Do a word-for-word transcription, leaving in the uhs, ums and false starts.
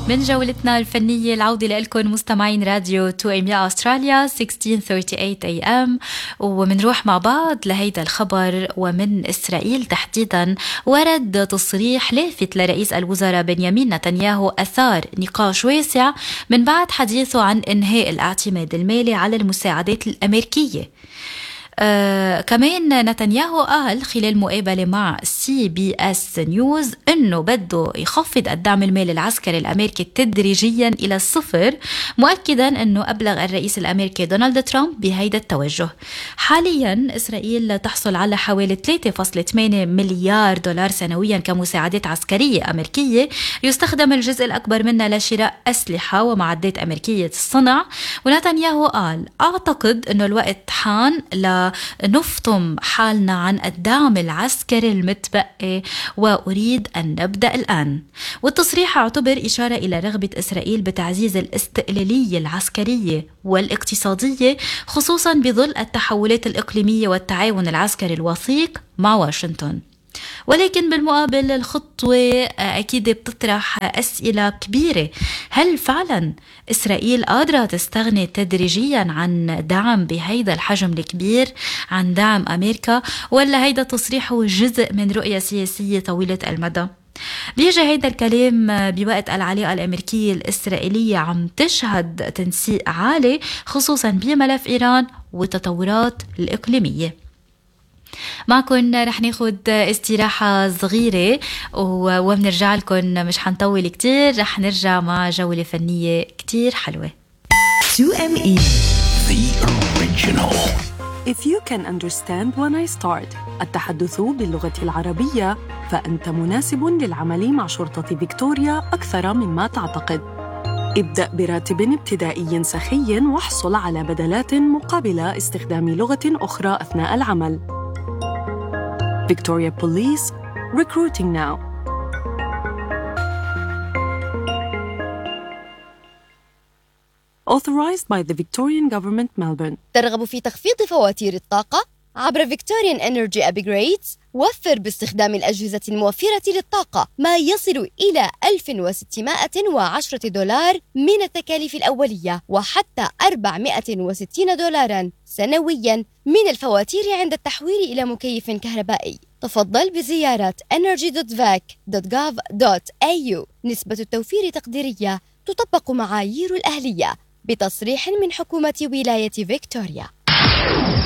من جولتنا الفنية العودة لكم مستمعين راديو تو إم إي أستراليا ستة عشر ثلاثين إيه إيه إم، ومنروح مع بعض لهيدا الخبر. ومن إسرائيل تحديدا ورد تصريح لافت لرئيس الوزراء بنيامين نتنياهو أثار نقاش واسع من بعد حديثه عن إنهاء الاعتماد المالي على المساعدات الأمريكية. آه كمان نتنياهو قال خلال مقابلة مع سي بي اس نيوز انه بده يخفض الدعم المالي العسكري الامريكي تدريجيا الى الصفر، مؤكدا انه ابلغ الرئيس الامريكي دونالد ترامب بهيدا التوجه. حاليا اسرائيل تحصل على حوالي ثلاثة فاصلة ثمانية مليار دولار سنويا كمساعدات عسكرية امريكية، يستخدم الجزء الاكبر منها لشراء اسلحة ومعدات امريكية الصنع. ونتنياهو قال اعتقد انه الوقت حان ل نفطم حالنا عن الدعم العسكري المتبقي وأريد أن نبدأ الآن. والتصريح اعتبر إشارة إلى رغبة إسرائيل بتعزيز الاستقلالية العسكرية والاقتصادية، خصوصا بظل التحولات الإقليمية والتعاون العسكري الوثيق مع واشنطن. ولكن بالمقابل الخطوة أكيد بتطرح أسئلة كبيرة. هل فعلا إسرائيل قادرة تستغني تدريجيا عن دعم بهيدا الحجم الكبير، عن دعم أمريكا، ولا هيدا تصريح هو جزء من رؤية سياسية طويلة المدى؟ بيجي هيدا الكلام بوقت العلاقة الأمريكية الإسرائيلية عم تشهد تنسيق عالي، خصوصا بملف إيران والتطورات الإقليمية. معكن رح ناخد استراحة صغيرة وبنرجع لكم، مش حنطول كتير، رح نرجع مع جولة فنية كتير حلوة. تو إم إي The original. If you can understand when I start التحدث باللغة العربية، فأنت مناسب للعمل مع شرطة فيكتوريا أكثر مما تعتقد. ابدأ براتب ابتدائي سخي واحصل على بدلات مقابل استخدام لغة أخرى أثناء العمل. Victoria Police, recruiting now. Authorized by the Victorian Government, Melbourne. ترغب في تخفيض فواتير الطاقة؟ عبر Victorian Energy Upgrades وفر باستخدام الأجهزة الموفرة للطاقة ما يصل إلى ألف وستمائة وعشرة دولار من التكاليف الأولية، وحتى أربعمائة وستين دولارا سنويا من الفواتير عند التحويل إلى مكيف كهربائي. تفضل بزيارة energy dot vac dot gov dot a u. نسبة التوفير تقديرية، تطبق معايير الأهلية بتصريح من حكومة ولاية فيكتوريا.